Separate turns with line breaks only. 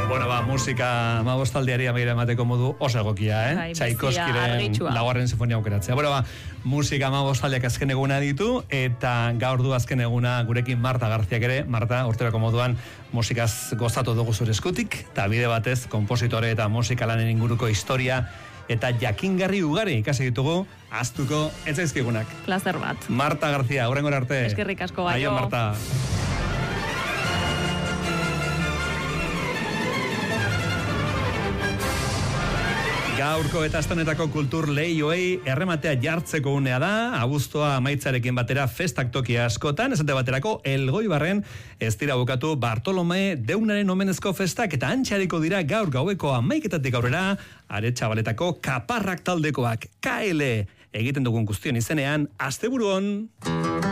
Musika mabostaldiari amaiera emateko modu oso egokia, Tchaikovskyren laugarren sinfonia aukeratzea. Musika mabostaldiak azken eguna ditu, eta gaur du azken eguna gurekin Marta Garziak ere. Marta, urterako moduan musikaz gozatu dugu zure eskutik, eta bide batez, konpositore eta musikalanen inguruko historia eta jakingarri ugari ikasi ditugu, ahaztuko ez zaizkigunak.
Plazer bat.
Marta Garzia, hurrengora arte.
Eskerrik asko gaio.
Aio, Marta. Gaurko eta astonetako kultur lehioei errematea jartzeko unea da, abuztoa amaitzarekin batera festak tokia askotan, esate baterako Elgoibarren ez dira bukatu Bartolome deunaren omenezko festak, eta antxariko dira gaur gaueko 11:00 aurrera, Aretxabaletako Kaparrak taldekoak, KL, egiten dugun guztion izenean, asteburuan.